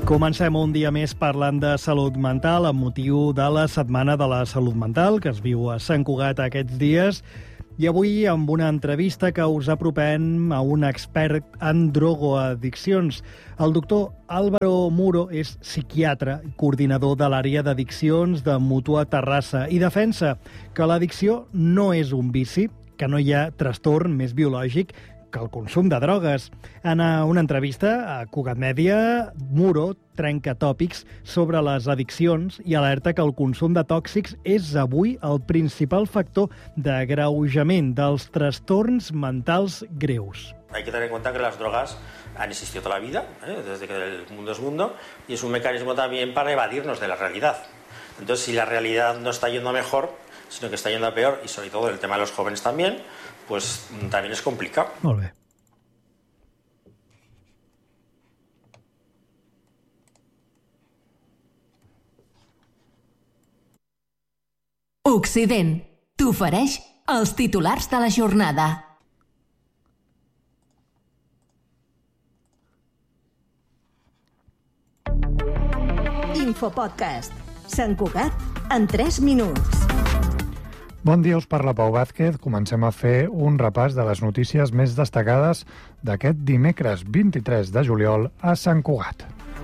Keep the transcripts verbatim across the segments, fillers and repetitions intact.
Comencem un dia més parlant de salut mental amb motiu de la Setmana de la Salut Mental que es viu a Sant Cugat aquests dies. I avui amb una entrevista que us apropem a un expert en drogoaddiccions. El doctor Álvaro Muro és psiquiatre i coordinador de l'àrea d'addiccions de Mútua Terrassa i defensa que l'addicció no és un vici, que no hi ha trastorn més biològic que el consum de drogues. En una entrevista a Cugat Mèdia, Muro trenca tòpics sobre les addiccions i alerta que el consum de tòxics és avui el principal factor d'agreujament dels trastorns mentals greus. Hay que tener en cuenta que las drogas han existido toda la vida, ¿eh? desde que el mundo es mundo, y es un mecanismo también para evadirnos de la realidad. Entonces, si la realidad no está yendo a mejor, sino que está yendo a peor, y sobre todo el tema de los jóvenes también, pues también es complicado. Molt bé. Occident t'ofereix els titulars de la jornada. Infopodcast. Sant Cugat en tres minuts. Bon dia, us parla Pau Vázquez. Comencem a fer un repàs de les notícies més destacades d'aquest dimecres vint-i-tres de juliol a Sant Cugat.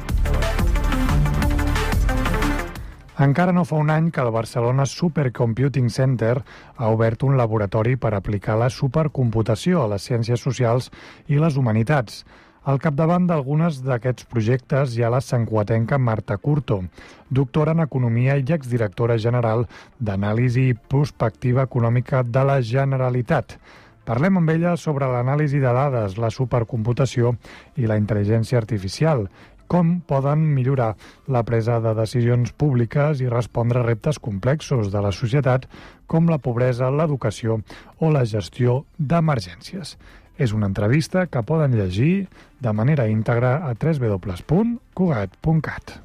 Encara no fa un any que el Barcelona Supercomputing Center ha obert un laboratori per aplicar la supercomputació a les ciències socials i les humanitats. Al capdavant d'algunes d'aquests projectes hi ha la santcugatenca Marta Curto, doctora en Economia i exdirectora general d'Anàlisi i Prospectiva Econòmica de la Generalitat. Parlem amb ella sobre l'anàlisi de dades, la supercomputació i la intel·ligència artificial, com poden millorar la presa de decisions públiques i respondre a reptes complexos de la societat com la pobresa, l'educació o la gestió d'emergències. És una entrevista que poden llegir de manera íntegra a w w w punt cugat punt cat.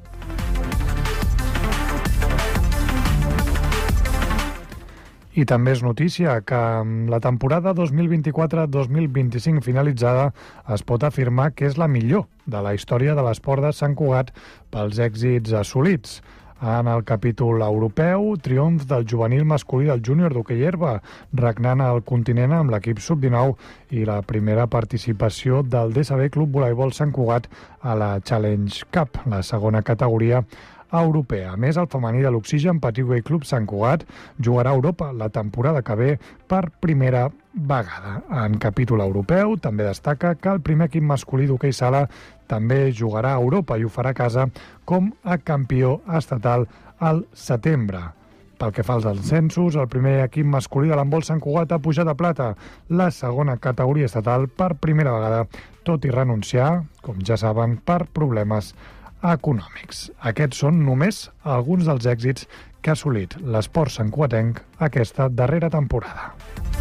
I també és notícia que amb la temporada dos mil vint-i-quatre dos mil vint-i-cinc finalitzada es pot afirmar que és la millor de la història de l'esport de Sant Cugat pels èxits assolits. En el capítol europeu, triomf del juvenil masculí del júnior d'hoquei herba, regnant al continent amb l'equip sub dinou i la primera participació del D S B Club Voleibol Sant Cugat a la Challenge Cup, la segona categoria europea. A més, el femení de l'Oxigen Petit Hoquei Club Sant Cugat jugarà a Europa la temporada que ve per primera vegada. En capítol europeu també destaca que el primer equip masculí d'hoquei sala també jugarà a Europa i ho farà a casa com a campió estatal al setembre. Pel que fa als ascensos, el primer equip masculí de l'handbol Sant Cugat ha pujat a plata la segona categoria estatal per primera vegada, tot i renunciar, com ja saben, per problemes econòmics. Aquests són només alguns dels èxits que ha assolit l'esport santcugatenc aquesta darrera temporada.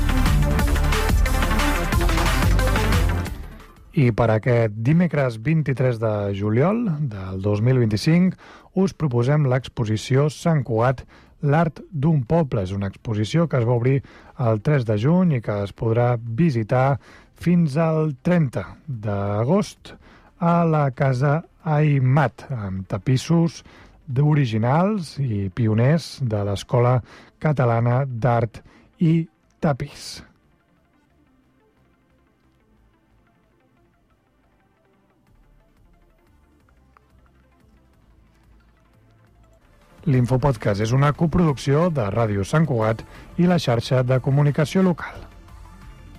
I per aquest dimecres vint-i-tres de juliol del dos mil vint-i-cinc us proposem l'exposició Sant Cugat, l'art d'un poble. És una exposició que es va obrir el tres de juny i que es podrà visitar fins al trenta d'agost a la Casa Aimat, amb tapissos originals i pioners de l'Escola Catalana d'Art i Tapís. L'Infopodcast és una coproducció de Ràdio Sant Cugat i la xarxa de comunicació local.